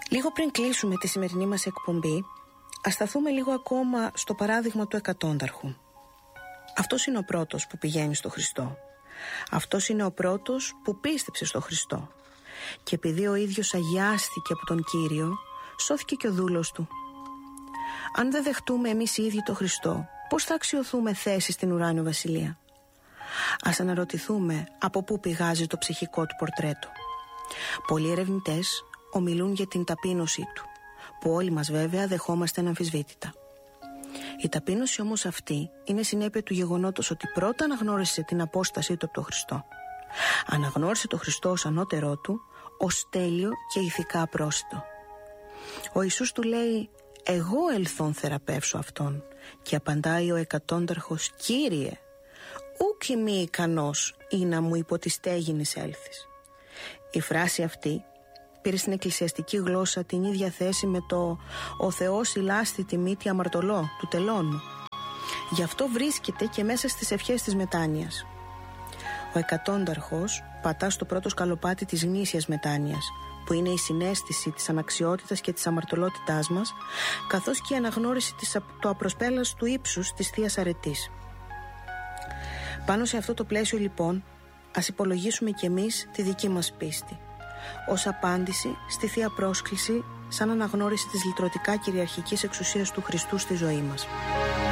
Λίγο πριν κλείσουμε τη σημερινή μας εκπομπή, ας σταθούμε λίγο ακόμα στο παράδειγμα του εκατόνταρχου. Αυτός είναι ο πρώτος που πηγαίνει στο Χριστό. Αυτός είναι ο πρώτος που πίστεψε στο Χριστό. Και επειδή ο ίδιος αγιάστηκε από τον Κύριο, σώθηκε και ο δούλος του. Αν δεν δεχτούμε εμείς οι ίδιοι το Χριστό, πώς θα αξιωθούμε θέση στην ουράνιο βασιλεία? Ας αναρωτηθούμε από πού πηγάζει το ψυχικό του πορτρέτο. Πολλοί ερευνητές ομιλούν για την ταπείνωσή του, που όλοι μας βέβαια δεχόμαστε αναμφισβήτητα. Η ταπείνωση όμως αυτή είναι συνέπεια του γεγονότος ότι πρώτα αναγνώρισε την απόστασή του από τον Χριστό. Αναγνώρισε τον Χριστό ως ανώτερό του, ως τέλειο και ηθικά απρόσιτο. Ο Ιησούς του λέει «Εγώ ελθόν θεραπεύσω αυτόν», και απαντάει ο εκατόνταρχος «Κύριε, ούκ ημί ικανός ή να μου υπό τη στέγηνης έλθεις». Η φράση αυτή πήρε στην εκκλησιαστική γλώσσα την ίδια θέση με το «Ο Θεός ηλάστη τη μύτη αμαρτωλό» του τελώνου. Γι' αυτό βρίσκεται και μέσα στις ευχές της μετάνοιας. Ο εκατόνταρχος πατά στο πρώτο σκαλοπάτι της γνήσιας μετάνοιας, που είναι η συναίσθηση της αναξιότητας και της αμαρτωλότητάς μας, καθώς και η αναγνώριση του απροσπέλαστου ύψους της Θείας Αρετής. Πάνω σε αυτό το πλαίσιο λοιπόν, ας υπολογίσουμε κι εμείς τη δική μας πίστη, ως απάντηση στη Θεία Πρόσκληση, σαν αναγνώριση της λυτρωτικά κυριαρχικής εξουσίας του Χριστού στη ζωή μας.